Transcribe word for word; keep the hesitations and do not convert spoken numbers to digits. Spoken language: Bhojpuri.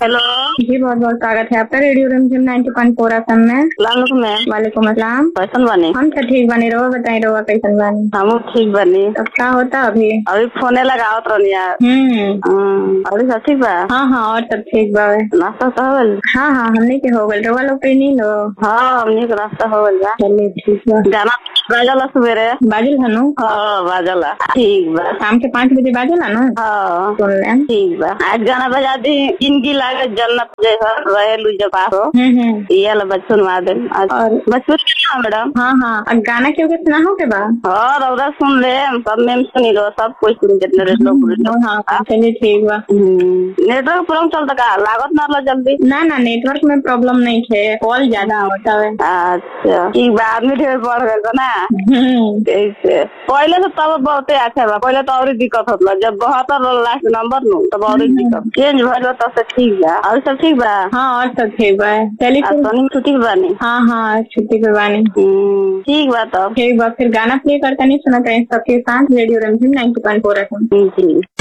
हेलो जी, बहुत बहुत स्वागत है आपका रेडियो रिमझिम नाइन्टी पॉइंट फोर एफ एम में। में वालेकुम अस्सलाम। कैसन बनी? हम तो ठीक बनी रहो, बताई रहो कैसन बनी? हम ठीक बनी। अब क्या होता अभी? अभी फोने लगावत रहनी यार। हम्म अभी सब ठीक बा? हाँ हाँ, और सब ठीक बा। नाश्ता तो हो गइल? हाँ हाँ, हमने के हो गइल, रवा लोग पे नहीं लो। हाँ, हमने के नाश्ता हो गइल बा। चलिए ठीक बा। गाना बाजला सवेरे? बाजिल हनु? हाँ बाजला। ठीक बा। शाम के पाँच बजे बाजिला ना? हाँ सुन लें। ठीक बा। आज गाना बजा दी, जिंदगी लागे जन्नत जैसा रहे लू जब हो। हम्म हम्म ये ला बचपन वादन और बचपन के मैडम। हाँ हाँ, और गाना क्यों के सुना हो के बा? हाँ रौदा सुन ले, सब में सुनी लो, सब कोई सुन जितने रेट लोग। हाँ चलिए ठीक बा। नेटवर्क प्रॉब्लम चलता का? लागत ना ला जल्दी। ना ना, नेटवर्क में प्रॉब्लम नहीं है, कॉल ज्यादा होता है। अच्छा ठीक बा, आदमी ढेर बढ़ गए बा ना। कैसे पहले से तब बहुते अच्छा बा, पहले तो और दिक्कत होता, जब बहत्तर लास्ट नंबर नु तब और दिक्कत चेंज भइल तब से ठीक बा। और सब ठीक बा? हाँ और सब ठीक बा। चलिए सोनी छुट्टी बानी? हाँ हाँ, छुट्टी पे बानी। ठीक बा तब। ठीक बा, फिर गाना प्ले करता नहीं सुना करें सबके साथ रेडियो रिमझिम नाइन्टी पॉइंट फोर एफ एम।